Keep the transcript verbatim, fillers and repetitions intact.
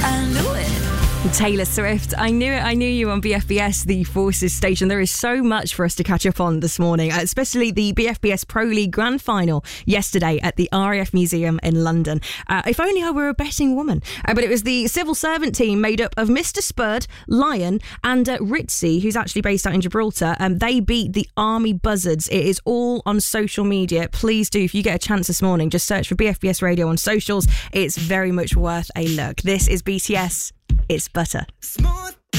I knew it. Taylor Swift, I knew it, I knew you on B F B S, the Forces station. There is so much for us to catch up on this morning, especially the B F B S Pro League Grand Final yesterday at the R A F Museum in London. Uh, if only I were a betting woman. Uh, but it was the civil servant team made up of Mister Spurd, Lion and uh, Ritzy, who's actually based out in Gibraltar. Um, they beat the Army Buzzards. It is all on social media. Please do, if you get a chance this morning, just search for B F B S Radio on socials. It's very much worth a look. This is B T S. It's Butter. Smooth